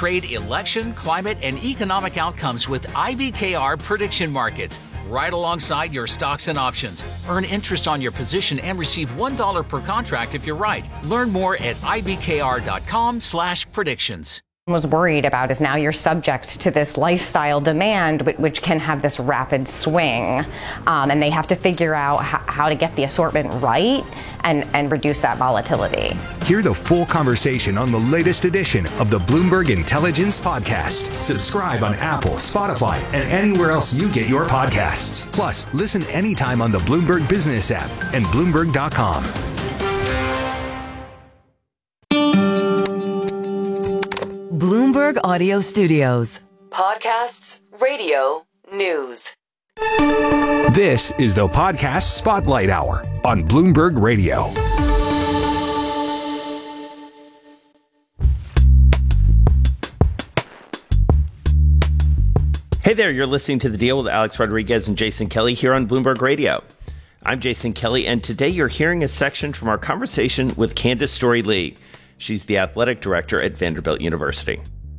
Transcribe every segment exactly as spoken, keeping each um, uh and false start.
trade election, climate, and economic outcomes with I B K R prediction markets, right alongside your stocks and options. Earn interest on your position and receive one dollar per contract if you're right. Learn more at I B K R dot com slash predictions. Was worried about is now you're subject to this lifestyle demand, which can have this rapid swing, um, and they have to figure out how, how to get the assortment right and, and reduce that volatility. Hear the full conversation on the latest edition of the Bloomberg Intelligence Podcast. Subscribe on Apple, Spotify, and anywhere else you get your podcasts. Plus, listen anytime on the Bloomberg Business app and Bloomberg dot com. Bloomberg Audio Studios. Podcasts, radio, news. This is the Podcast Spotlight Hour on Bloomberg Radio. Hey there, you're listening to The Deal with Alex Rodriguez and Jason Kelly here on Bloomberg Radio. I'm Jason Kelly, and today you're hearing a section from our conversation with Candace Storey-Lee. She's the athletic director at Vanderbilt University.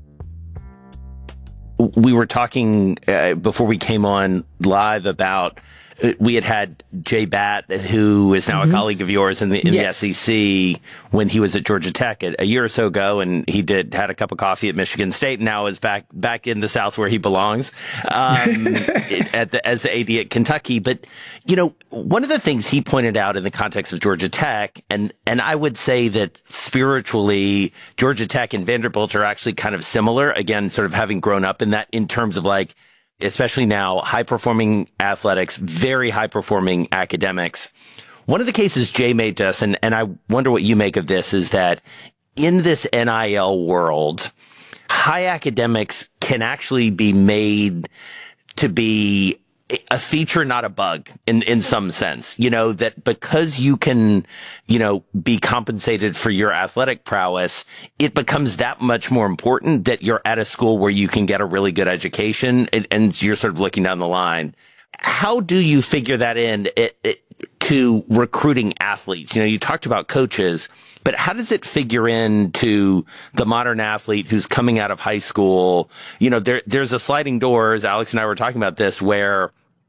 We were talking uh, before we came on live about uh, we had had Jay Batt, who is now mm-hmm. a colleague of yours in the in yes. the S E C, when he was at Georgia Tech a, a year or so ago, and he did had a cup of coffee at Michigan State. And now is back back in the South where he belongs, um, at the, as the A D at Kentucky. But you know, one of the things he pointed out in the context of Georgia Tech, and and I would say that spiritually, Georgia Tech and Vanderbilt are actually kind of similar. Again, sort of having grown up in that, in terms of like, especially now, high-performing athletics, very high-performing academics. One of the cases Jay made to us, and, and I wonder what you make of this, is that in this N I L world, high academics can actually be made to be a feature, not a bug, in, in some sense. You know, that because you can, you know, be compensated for your athletic prowess, it becomes that much more important that you're at a school where you can get a really good education, and, and you're sort of looking down the line. How do you figure that in it, it, to recruiting athletes? You know, you talked about coaches, but how does it figure into the modern athlete who's coming out of high school? You know, there, there's a sliding doors. Alex and I were talking about this, where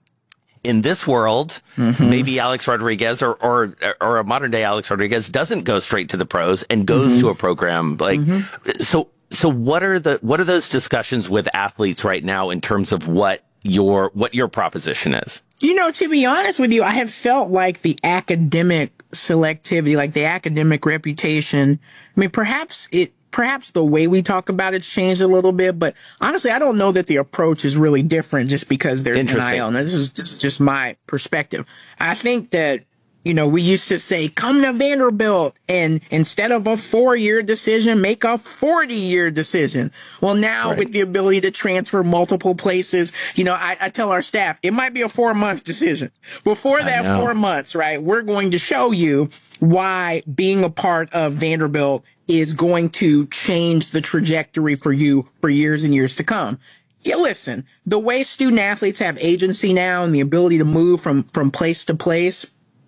in this world, mm-hmm. maybe Alex Rodriguez or, or, or a modern day Alex Rodriguez doesn't go straight to the pros and goes mm-hmm. to a program. Like, mm-hmm. so, so what are the, what are those discussions with athletes right now in terms of what your, what your proposition is? You know, to be honest with you, I have felt like the academic selectivity, like the academic reputation, I mean, perhaps it, perhaps the way we talk about it's changed a little bit, but honestly, I don't know that the approach is really different just because there's N I L. Now, this is just, just my perspective. I think that, you know, we used to say, come to Vanderbilt, and instead of a four-year decision, make a forty-year decision. Well, now right. with the ability to transfer multiple places, you know, I, I tell our staff, it might be a four-month decision. Before that four months, right, we're going to show you why being a part of Vanderbilt is going to change the trajectory for you for years and years to come. Yeah, listen, the way student athletes have agency now and the ability to move from, from place to place,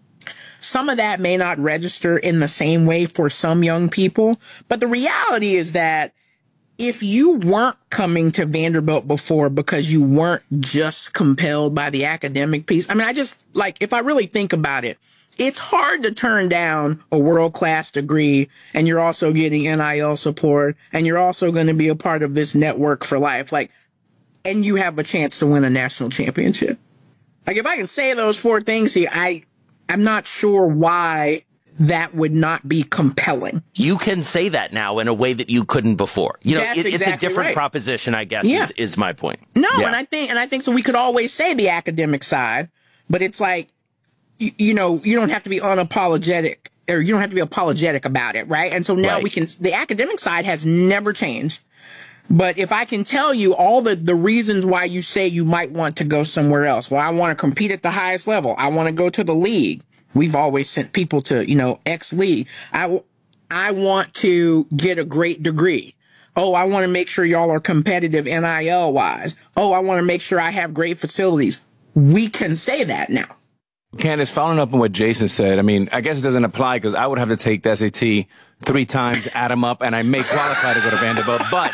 some of that may not register in the same way for some young people. But the reality is that if you weren't coming to Vanderbilt before because you weren't just compelled by the academic piece, I mean, I just, like, if I really think about it, it's hard to turn down a world-class degree, and you're also getting N I L support, and you're also going to be a part of this network for life. Like, and you have a chance to win a national championship. Like, if I can say those four things here, I, I'm not sure why that would not be compelling. You can say that now in a way that you couldn't before. You know, That's it, exactly it's a different right. proposition, I guess, yeah. is, is my point. No, yeah. and I think, and I think so. We could always say the academic side, but it's like, you, you know, you don't have to be unapologetic, or you don't have to be apologetic about it, right? And so now right. we can, the academic side has never changed. But if I can tell you all the, the reasons why you say you might want to go somewhere else, well, I want to compete at the highest level. I want to go to the league. We've always sent people to, you know, X league. I, I want to get a great degree. Oh, I want to make sure y'all are competitive N I L wise. Oh, I want to make sure I have great facilities. We can say that now. Candace, following up on what Jason said, I mean, I guess it doesn't apply because I would have to take the S A T three times, add them up, and I may qualify to go to Vanderbilt. But